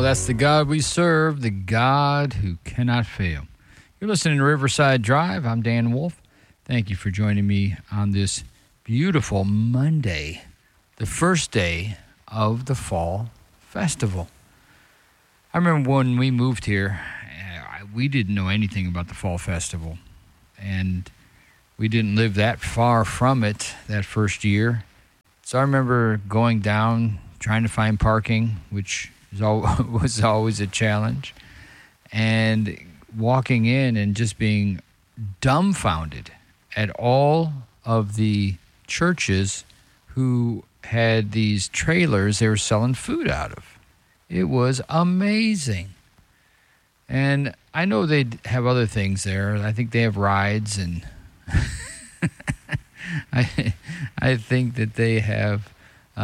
That's the God we serve, the God who cannot fail. You're listening to Riverside Drive. I'm Dan Wolf. Thank you for joining me on this beautiful Monday, the first day of the Fall Festival. I remember when we moved here, we didn't know anything about the Fall Festival, and we didn't live that far from it that first year. So I remember going down, trying to find parking, which was always a challenge, and walking in and just being dumbfounded at all of the churches who had these trailers they were selling food out of. It was amazing. And I know they have other things there. I think they have rides, and I think that they have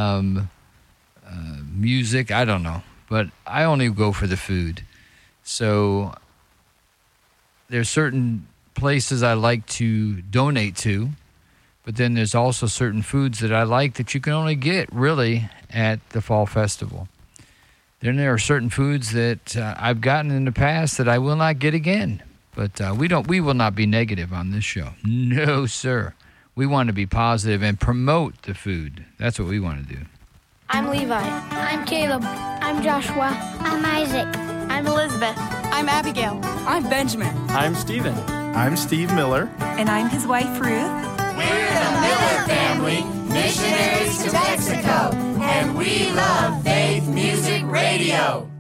music. I don't know. But I only go for the food. So there's certain places I like to donate to, but then there's also certain foods that I like that you can only get really at the Fall Festival. Then there are certain foods that I've gotten in the past that I will not get again. But we will not be negative on this show. No, sir. We want to be positive and promote the food. That's what we want to do. I'm Levi. I'm Caleb. I'm Joshua. I'm Isaac. I'm Elizabeth. I'm Abigail. I'm Benjamin. I'm Stephen. I'm Steve Miller. And I'm his wife, Ruth. We're the Miller family, missionaries to Mexico, and we love Faith Music Radio.